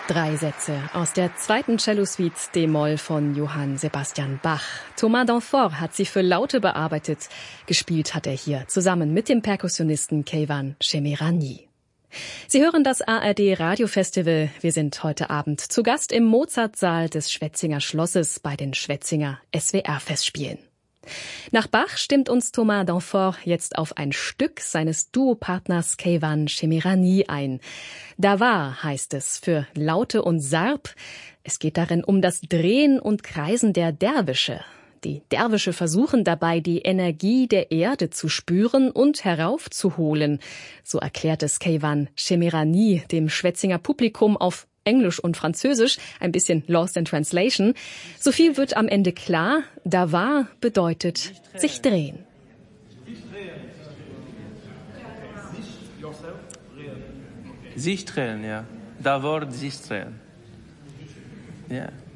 3 Sätze aus der zweiten Cello-Suite d-Moll von Johann Sebastian Bach. Thomas Danforth hat sie für Laute bearbeitet. Gespielt hat er hier zusammen mit dem Perkussionisten Keivan Shemirani. Sie hören das ARD Radiofestival. Wir sind heute Abend zu Gast im Mozartsaal des Schwetzinger Schlosses bei den Schwetzinger SWR-Festspielen. Nach Bach stimmt uns Thomas Danforth jetzt auf ein Stück seines Duopartners Keivan Shemirani ein. Davar heißt es für Laute und Sarb. Es geht darin um das Drehen und Kreisen der Derwische. Die Derwische versuchen dabei, die Energie der Erde zu spüren und heraufzuholen. So erklärt es Keivan Shemirani dem Schwetzinger Publikum auf Englisch und Französisch, ein bisschen lost in translation. So viel wird am Ende klar. Davar bedeutet sich drehen. Sich drehen, ja. Davar sich drehen. Ja.